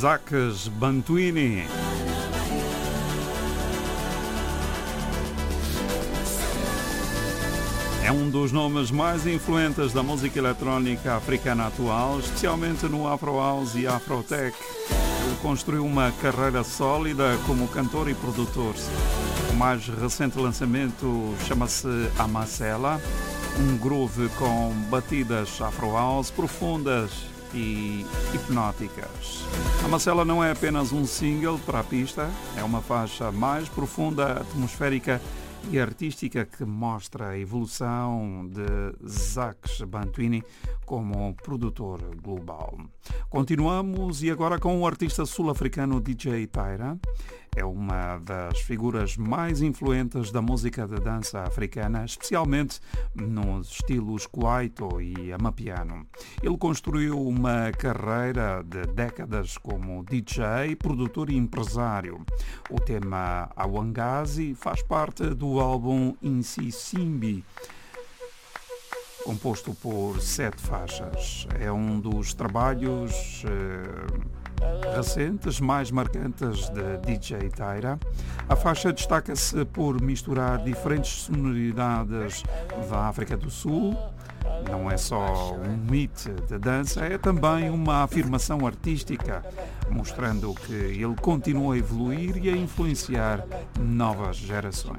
Zakes Bantwini. É um dos nomes mais influentes da música eletrónica africana atual, especialmente no Afro House e Afrotech. Ele construiu uma carreira sólida como cantor e produtor. O mais recente lançamento chama-se Amacela, um groove com batidas Afro House profundas e hipnóticas. Amacela não é apenas um single para a pista, é uma faixa mais profunda, atmosférica e artística que mostra a evolução de Zakes Bantwini como produtor global. Continuamos e agora com o artista sul-africano DJ Tyra. É uma das figuras mais influentes da música de dança africana, especialmente nos estilos kwaito e amapiano. Ele construiu uma carreira de décadas como DJ, produtor e empresário. O tema Awangazi faz parte do álbum Insisimbi, composto por 7 faixas. É um dos trabalhos recentes mais marcantes de DJ Tyra. A faixa destaca-se por misturar diferentes sonoridades da África do Sul. Não é só um hit de dança, é também uma afirmação artística, mostrando que ele continua a evoluir e a influenciar novas gerações.